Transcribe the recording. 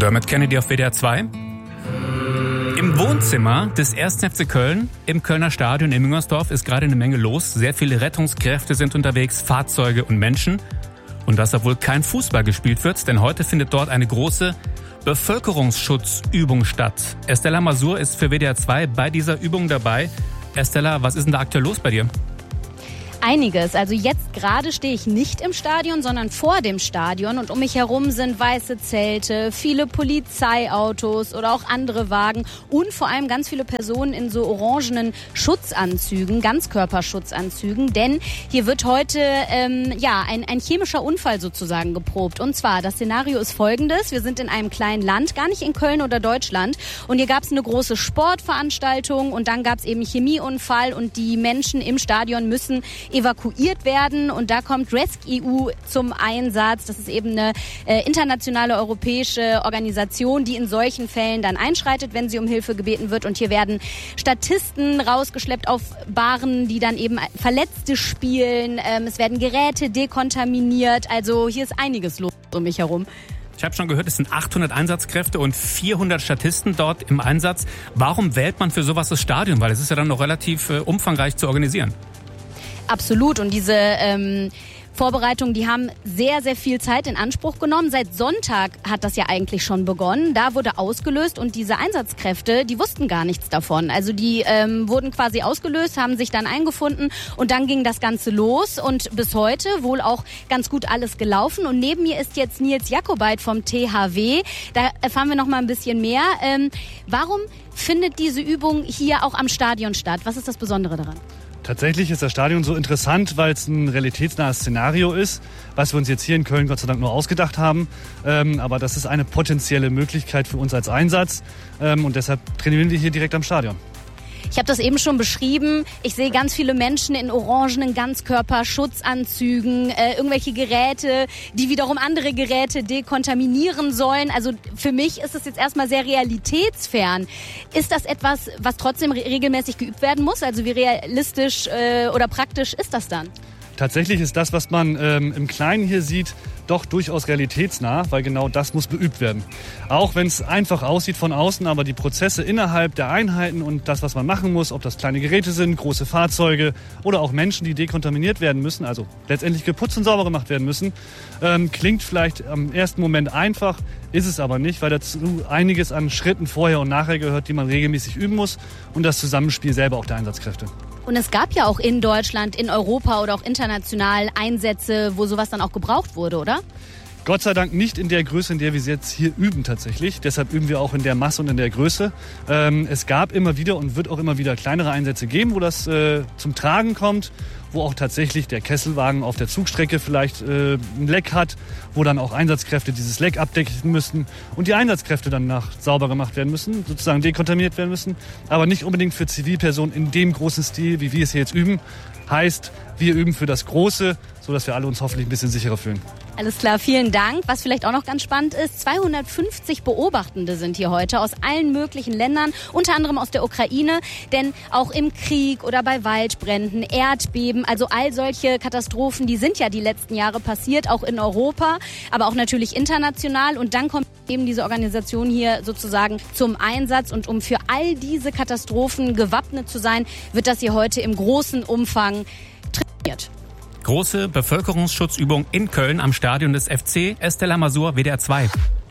Dermot Kennedy auf WDR 2. Im Wohnzimmer des 1. FC Köln im Kölner Stadion in Müngersdorf ist gerade eine Menge los. Sehr viele Rettungskräfte sind unterwegs, Fahrzeuge und Menschen. Und dass da wohl kein Fußball gespielt wird, denn heute findet dort eine große Bevölkerungsschutzübung statt. Estella Masur ist für WDR 2 bei dieser Übung dabei. Estella, was ist denn da aktuell los bei dir? Einiges. Also jetzt gerade stehe ich nicht im Stadion, sondern vor dem Stadion und um mich herum sind weiße Zelte, viele Polizeiautos oder auch andere Wagen und vor allem ganz viele Personen in so orangenen Schutzanzügen, Ganzkörperschutzanzügen, denn hier wird heute ein chemischer Unfall sozusagen geprobt. Und zwar, das Szenario ist folgendes: Wir sind in einem kleinen Land, gar nicht in Köln oder Deutschland, und hier gab es eine große Sportveranstaltung und dann gab es eben einen Chemieunfall und die Menschen im Stadion müssen evakuiert werden und da kommt rescEU zum Einsatz. Das ist eben eine internationale europäische Organisation, die in solchen Fällen dann einschreitet, wenn sie um Hilfe gebeten wird. Und hier werden Statisten rausgeschleppt auf Bahnen, die dann eben Verletzte spielen. Es werden Geräte dekontaminiert. Also hier ist einiges los um mich herum. Ich habe schon gehört, es sind 800 Einsatzkräfte und 400 Statisten dort im Einsatz. Warum wählt man für sowas das Stadion? Weil es ist ja dann noch relativ umfangreich zu organisieren. Absolut. Und diese Vorbereitungen, die haben sehr, sehr viel Zeit in Anspruch genommen. Seit Sonntag hat das ja eigentlich schon begonnen. Da wurde ausgelöst und diese Einsatzkräfte, die wussten gar nichts davon. Also die wurden quasi ausgelöst, haben sich dann eingefunden und dann ging das Ganze los. Und bis heute wohl auch ganz gut alles gelaufen. Und neben mir ist jetzt Nils Jakobait vom THW. Da erfahren wir noch mal ein bisschen mehr. Warum findet diese Übung hier auch am Stadion statt? Was ist das Besondere daran? Tatsächlich ist das Stadion so interessant, weil es ein realitätsnahes Szenario ist, was wir uns jetzt hier in Köln Gott sei Dank nur ausgedacht haben. Aber das ist eine potenzielle Möglichkeit für uns als Einsatz und deshalb trainieren wir hier direkt am Stadion. Ich habe das eben schon beschrieben. Ich sehe ganz viele Menschen in orangenen Ganzkörperschutzanzügen, irgendwelche Geräte, die wiederum andere Geräte dekontaminieren sollen. Also für mich ist es jetzt erstmal sehr realitätsfern. Ist das etwas, was trotzdem regelmäßig geübt werden muss? Also wie realistisch oder praktisch ist das dann? Tatsächlich ist das, was man im Kleinen hier sieht, doch durchaus realitätsnah, weil genau das muss beübt werden. Auch wenn es einfach aussieht von außen, aber die Prozesse innerhalb der Einheiten und das, was man machen muss, ob das kleine Geräte sind, große Fahrzeuge oder auch Menschen, die dekontaminiert werden müssen, also letztendlich geputzt und sauber gemacht werden müssen, klingt vielleicht am ersten Moment einfach, ist es aber nicht, weil dazu einiges an Schritten vorher und nachher gehört, die man regelmäßig üben muss und das Zusammenspiel selber auch der Einsatzkräfte. Und es gab ja auch in Deutschland, in Europa oder auch international Einsätze, wo sowas dann auch gebraucht wurde, oder? Gott sei Dank nicht in der Größe, in der wir es jetzt hier üben tatsächlich. Deshalb üben wir auch in der Masse und in der Größe. Es gab immer wieder und wird auch immer wieder kleinere Einsätze geben, wo das zum Tragen kommt, wo auch tatsächlich der Kesselwagen auf der Zugstrecke vielleicht ein Leck hat, wo dann auch Einsatzkräfte dieses Leck abdecken müssen und die Einsatzkräfte dann sauber gemacht werden müssen, sozusagen dekontaminiert werden müssen. Aber nicht unbedingt für Zivilpersonen in dem großen Stil, wie wir es hier jetzt üben. Heißt, wir üben für das Große, sodass wir alle uns hoffentlich ein bisschen sicherer fühlen. Alles klar, vielen Dank. Was vielleicht auch noch ganz spannend ist, 250 Beobachtende sind hier heute aus allen möglichen Ländern, unter anderem aus der Ukraine, denn auch im Krieg oder bei Waldbränden, Erdbeben, also all solche Katastrophen, die sind ja die letzten Jahre passiert, auch in Europa, aber auch natürlich international, und dann kommt eben diese Organisation hier sozusagen zum Einsatz, und um für all diese Katastrophen gewappnet zu sein, wird das hier heute im großen Umfang trainiert. Große Bevölkerungsschutzübung in Köln am Stadion des FC. Estella Masur, WDR 2.